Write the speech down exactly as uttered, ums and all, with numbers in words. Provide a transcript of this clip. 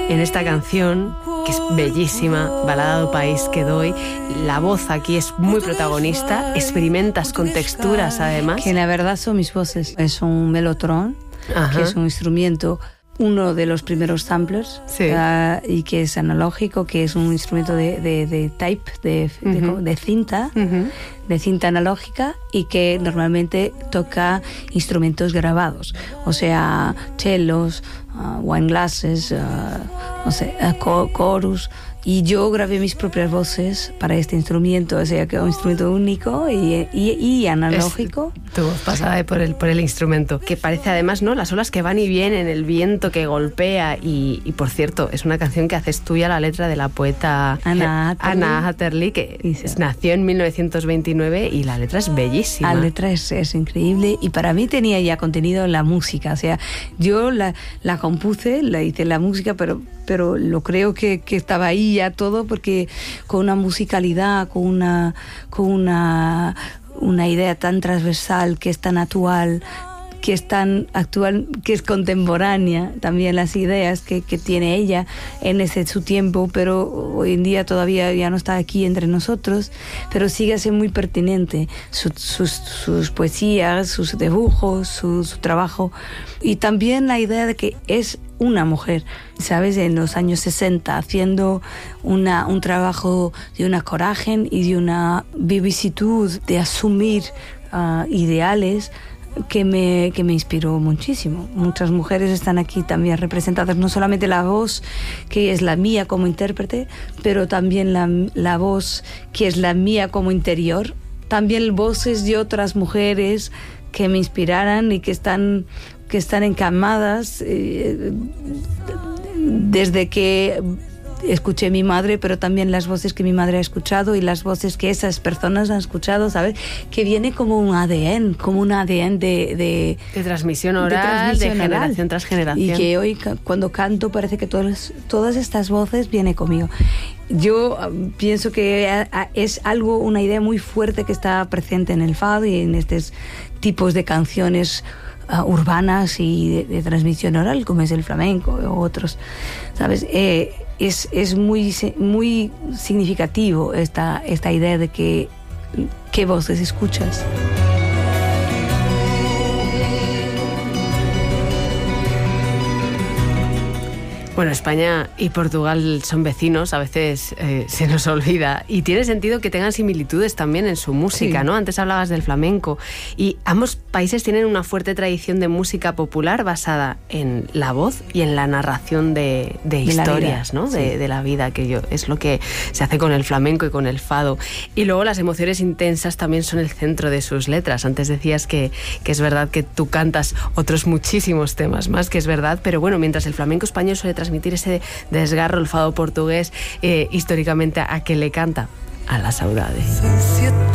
en esta canción, que es bellísima, Balada do País que doy. La voz aquí es muy protagonista, experimentas con texturas además. Que la verdad son mis voces. Es un melotron, Ajá. que es un instrumento, uno de los primeros samplers, sí. uh, y que es analógico, que es un instrumento de, de, de tape, de, uh-huh. de, de cinta, uh-huh. de cinta analógica, y que normalmente toca instrumentos grabados, o sea, cellos, uh, wine glasses, uh, no sé, uh, chorus. Y yo grabé mis propias voces para este instrumento, o sea, que es un instrumento único y, y, y analógico. Es tu voz pasada por el, por el instrumento, que parece además, ¿no?, las olas que van y vienen, el viento que golpea. Y, y por cierto, es una canción que haces tuya la letra de la poeta Anna Hatterley, Anna Hatterley que es, nació en mil novecientos veintinueve, y la letra es bellísima. La letra es, es increíble, y para mí tenía ya contenido en la música. O sea, yo la, la compuse, la hice la música, pero, pero lo creo que, que estaba ahí ya todo, porque con una musicalidad, con una, con una, una idea tan transversal, que es tan actual, que es tan actual, que es contemporánea, también las ideas que, que tiene ella en ese su tiempo, pero hoy en día todavía ya no está aquí entre nosotros, pero sigue siendo muy pertinente. Su, sus, sus poesías, sus dibujos, su, su trabajo, y también la idea de que es una mujer, ¿sabes?, en los años sesenta, haciendo una, un trabajo de una coraje y de una vivicitud, de asumir uh, ideales, que me, que me inspiró muchísimo. Muchas mujeres están aquí también representadas, no solamente la voz que es la mía como intérprete, pero también la, la voz que es la mía como interior, también voces de otras mujeres que me inspiraran y que están, que están encamadas eh, desde que escuché a mi madre, pero también las voces que mi madre ha escuchado y las voces que esas personas han escuchado, ¿sabes? Que viene como un A D N, como un A D N de... De, de transmisión oral, de, transmisión de generación oral. Tras generación. Y que hoy, cuando canto, parece que todas, todas estas voces vienen conmigo. Yo um, pienso que es algo, una idea muy fuerte que está presente en el fado y en estos tipos de canciones uh, urbanas y de, de transmisión oral, como es el flamenco o otros, ¿sabes? Eh, Es, es muy, muy significativo esta, esta idea de que qué voces escuchas. Bueno, España y Portugal son vecinos, a veces eh, se nos olvida, y tiene sentido que tengan similitudes también en su música, sí. ¿no? Antes hablabas del flamenco, y ambos países tienen una fuerte tradición de música popular basada en la voz y en la narración de, de, de historias, ¿no? Sí. De, de la vida, que yo, es lo que se hace con el flamenco y con el fado. Y luego las emociones intensas también son el centro de sus letras. Antes decías que, que es verdad que tú cantas otros muchísimos temas más, que es verdad, pero bueno, mientras el flamenco español suele transmitir ese desgarro, el fado portugués, eh, históricamente, ¿a qué le canta? A la saudade.